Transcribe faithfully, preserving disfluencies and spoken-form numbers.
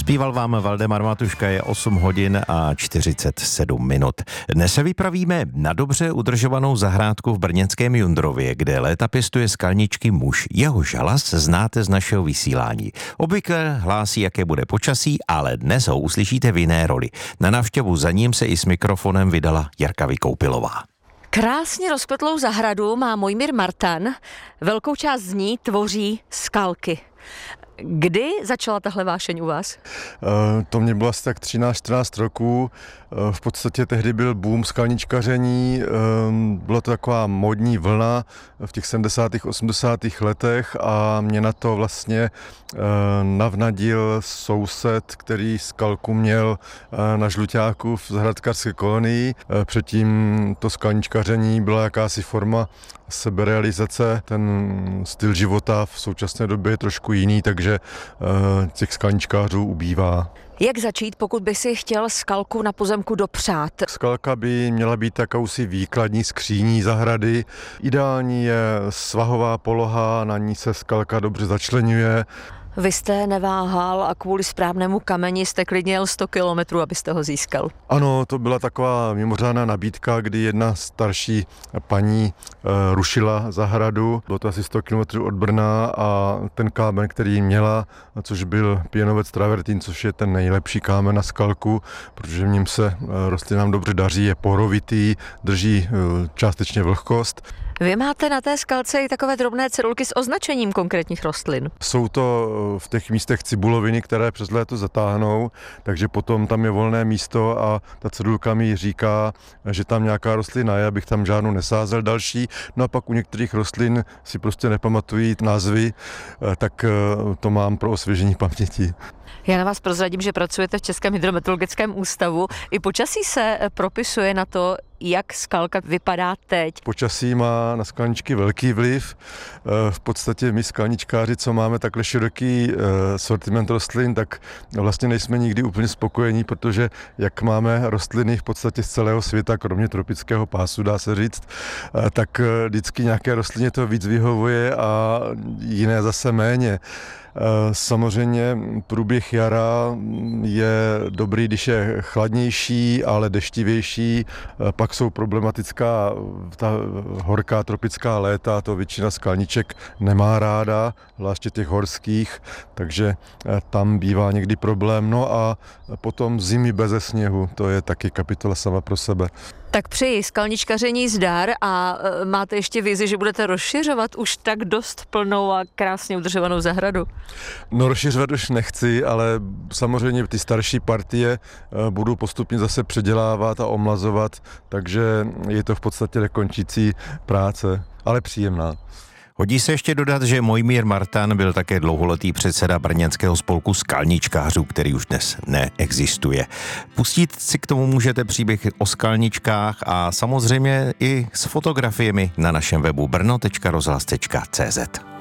Zpíval vám Valdemar Matuška, je osm hodin a čtyřicet sedm minut. Dnes se vypravíme na dobře udržovanou zahrádku v brněnském Jundrově, kde léta pěstuje skalničky muž. Jeho žalas znáte z našeho vysílání. Obvykle hlásí, jaké bude počasí, ale dnes ho uslyšíte v jiné roli. Na návštěvu za ním se i s mikrofonem vydala Jarka Vykoupilová. Krásně rozkvetlou zahradu má Mojmír Martan. Velkou část z ní tvoří skalky. Kdy začala tahle vášeň u vás? Uh, to mě bylo asi tak třináct čtrnáct roků. Uh, v podstatě tehdy byl boom skalničkaření. Uh, byla to taková módní vlna v těch sedmdesátých osmdesátých letech a mě na to vlastně uh, navnadil soused, který skalku měl uh, na Žluťáku v zahrádkářské kolonii. Uh, předtím to skalničkaření byla jakási forma seberealizace. Ten styl života v současné době je trošku jiný, takže těch skalničkářů ubývá. Jak začít, pokud by si chtěl skalku na pozemku dopřát? Skalka by měla být jakousi výkladní skříní zahrady. Ideální je svahová poloha, na ní se skalka dobře začleňuje. Vy jste neváhal a kvůli správnému kameni jste klidně jel sto kilometrů, abyste ho získal. Ano, to byla taková mimořádná nabídka, kdy jedna starší paní e, rušila zahradu. Bylo to asi sto kilometrů od Brna a ten kámen, který měla, což byl pěnovec travertín, což je ten nejlepší kámen na skalku, protože v něm se e, rostlinám dobře daří, je porovitý, drží e, částečně vlhkost. Vy máte na té skalce i takové drobné cedulky s označením konkrétních rostlin. Jsou to v těch místech cibuloviny, které přes léto zatáhnou, takže potom tam je volné místo a ta cedulka mi říká, že tam nějaká rostlina je, abych tam žádnou nesázel další. No a pak u některých rostlin si prostě nepamatují názvy, tak to mám pro osvěžení paměti. Já na vás prozradím, že pracujete v Českém hydrometeorologickém ústavu. I počasí se propisuje na to, jak skalka vypadá teď. Počasí má na skalničky velký vliv. V podstatě my skalničkáři, co máme takhle široký sortiment rostlin, tak vlastně nejsme nikdy úplně spokojení, protože jak máme rostliny v podstatě z celého světa, kromě tropického pásu, dá se říct, tak vždycky nějaké rostlině to víc vyhovuje a jiné zase méně. Samozřejmě průběh jara je dobrý, když je chladnější, ale deštivější. Pak jsou problematická ta horká tropická léta, to většina skalniček nemá ráda, zvláště těch horských, takže tam bývá někdy problém. No a potom zimy beze sněhu, to je taky kapitola sama pro sebe. Tak přeji skalničkaření zdar a máte ještě vizi, že budete rozšiřovat už tak dost plnou a krásně udržovanou zahradu? No rozšiřovat už nechci, ale samozřejmě ty starší partie budu postupně zase předělávat a omlazovat, takže je to v podstatě nekončící práce, ale příjemná. Hodí se ještě dodat, že Mojmír Martan byl také dlouholetý předseda brněnského spolku skalničkářů, který už dnes neexistuje. Pustit si k tomu můžete příběh o skalničkách a samozřejmě i s fotografiemi na našem webu brno tečka rozhlas tečka cé zet.